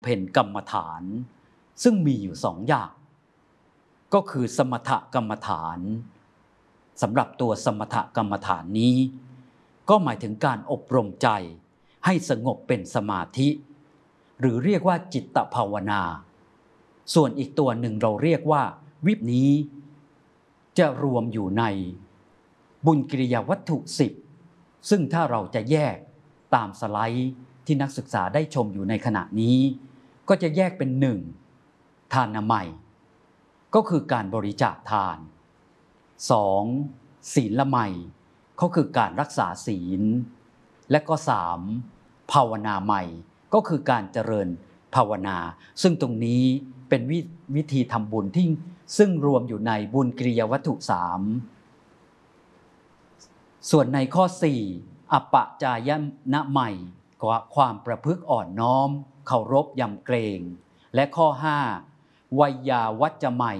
เพ็ญกรรมฐานซึ่งมีอยู่สองอย่างก็คือสมถกรรมฐานสำหรับตัวสมถกรรมฐานนี้ก็หมายถึงการอบรมใจให้สงบเป็นสมาธิหรือเรียกว่าจิตภาวนาส่วนอีกตัวหนึ่งเราเรียกว่าวิปนี้จะรวมอยู่ในบุญกิริยาวัตถุ10ซึ่งถ้าเราจะแยกตามสไลด์ที่นักศึกษาได้ชมอยู่ในขณะนี้ก็จะแยกเป็น1ทานนามัยก็คือการบริจาคทาน2ศีลละไมก็คือการรักษาศีลและก็3ภาวนาใหม่ก็คือการเจริญภาวนาซึ่งตรงนี้เป็นวิธีทำบุญที่ซึ่งรวมอยู่ในบุญกิริยาวัตถุ3ส่วนในข้อ4อปะจายนะใหม่ความประพฤติอ่อนน้อมเคารพยำเกรงและข้อ5วัยยาวัจจะใหม่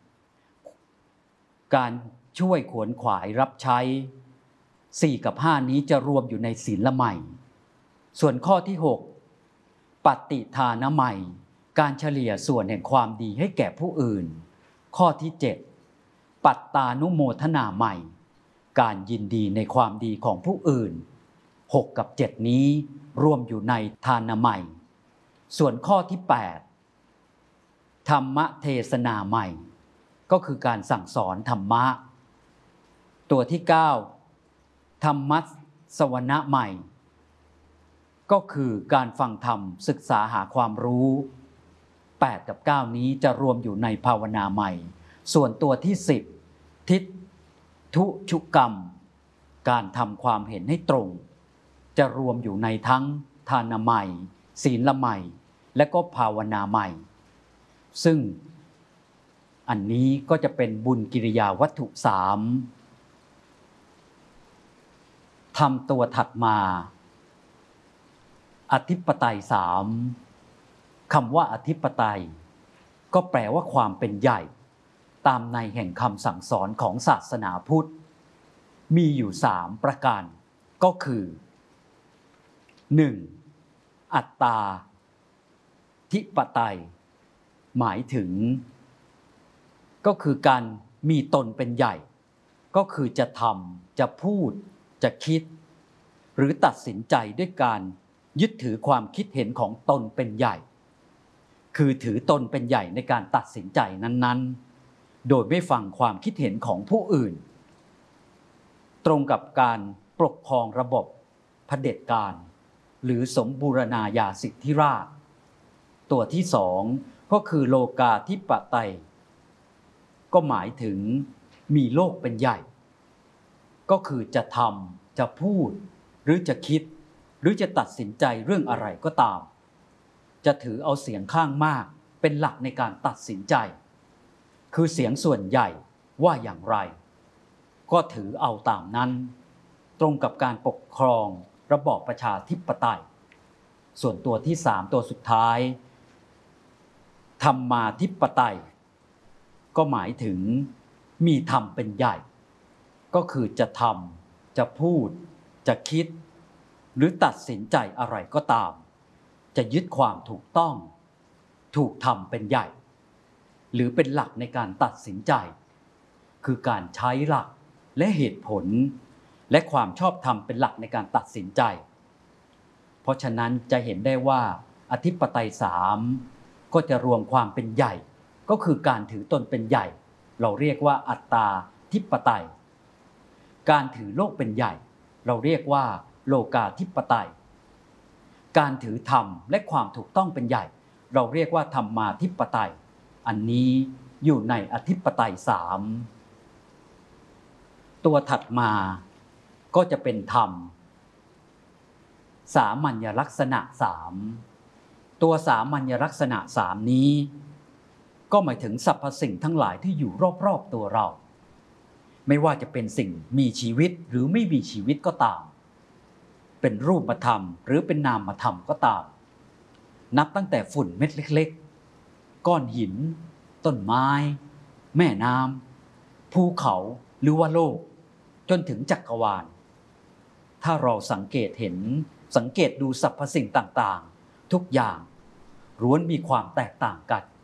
การช่วยขวนขวายรับใช้4กับ5นี้จะรวมอยู่ในศีลละไมส่วนข้อที่6ปฏิทานใหม่การเฉลี่ยส่วนแห่งความดีให้แก่ผู้อื่นข้อที่7ปัตตานุโมทนาใหม่การยินดีในความดีของผู้อื่น6กับ7นี้รวมอยู่ในทานใหม่ส่วนข้อที่8ธรรมเทศนาใหม่ก็คือการสั่งสอนธรรมะตัวที่9ธรรมสวนะใหม่ก็คือการฟังธรรมศึกษาหาความรู้8กับ9นี้จะรวมอยู่ในภาวนาใหม่ส่วนตัวที่10ทิฏฐุชุกรรมการทำความเห็นให้ตรงจะรวมอยู่ในทั้งทานใหม่ศีลใหม่และก็ภาวนาใหม่ซึ่งอันนี้ก็จะเป็นบุญกิริยาวัตถุ3ทำตัวถัดมาอธิปไตย3คำว่าอธิปไตยก็แปลว่าความเป็นใหญ่ตามในแห่งคำสั่งสอนของศาสนาพุทธมีอยู่3ประการก็คือ 1. อัตตาธิปไตยหมายถึงก็คือการมีตนเป็นใหญ่ก็คือจะทำจะพูดจะคิดหรือตัดสินใจด้วยการยึดถือความคิดเห็นของตนเป็นใหญ่คือถือตนเป็นใหญ่ในการตัดสินใจนั้นๆโดยไม่ฟังความคิดเห็นของผู้อื่นตรงกับการปกครองระบบเผด็จการหรือสมบูรณาญาสิทธิราชย์ตัวที่2ก็คือโลกาธิปไตยก็หมายถึงมีโลกเป็นใหญ่ก็คือจะทำจะพูดหรือจะคิดหรือจะตัดสินใจเรื่องอะไรก็ตามจะถือเอาเสียงข้างมากเป็นหลักในการตัดสินใจคือเสียงส่วนใหญ่ว่าอย่างไรก็ถือเอาตามนั้นตรงกับการปกครองระบอบประชาธิปไตยส่วนตัวที่3ตัวสุดท้ายธรรมาธิปไตยก็หมายถึงมีธรรมเป็นใหญ่ก็คือจะทำจะพูดจะคิดหรือตัดสินใจอะไรก็ตามจะยึดความถูกต้องถูกทำเป็นใหญ่หรือเป็นหลักในการตัดสินใจคือการใช้หลักและเหตุผลและความชอบธรรมเป็นหลักในการตัดสินใจเพราะฉะนั้นจะเห็นได้ว่าอธิปไตย3ก็จะรวมความเป็นใหญ่ก็คือการถือตนเป็นใหญ่เราเรียกว่าอัตตาธิปไตยการถือโลกเป็นใหญ่เราเรียกว่าโลกาธิปไตยการถือธรรมและความถูกต้องเป็นใหญ่เราเรียกว่าธรรมาธิปไตยอันนี้อยู่ในอธิปไตย3ตัวถัดมาก็จะเป็นธรรมสามัญลักษณะ3ตัวสามัญลักษณะ3นี้ก็หมายถึงสรรพสิ่งทั้งหลายที่อยู่รอบๆตัวเราไม่ว่าจะเป็นสิ่งมีชีวิตหรือไม่มีชีวิตก็ตามเป็นรูปธรรมหรือเป็นนามธรรมก็ตามนับตั้งแต่ฝุ่นเม็ดเล็กๆก้อนหินต้นไม้แม่น้ำภูเขาหรือว่าโลกจนถึงจักรวาลถ้าเราสังเกตดูสรรพสิ่งต่างๆทุกอย่างล้วนมีความแตกต่างกัน